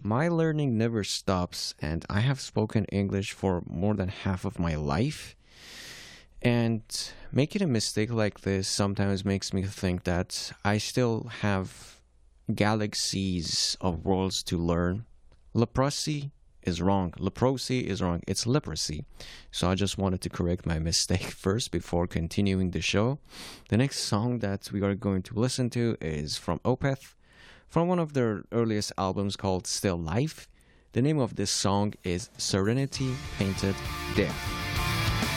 my learning never stops, and I have spoken English for more than half of my life. And making a mistake like this sometimes makes me think that I still have galaxies of worlds to learn. Leprosy is wrong. Leprosy is wrong. It's leprosy. So I just wanted to correct my mistake first before continuing the show. The next song that we are going to listen to is from Opeth, from one of their earliest albums called Still Life. The name of this song is Serenity Painted Death.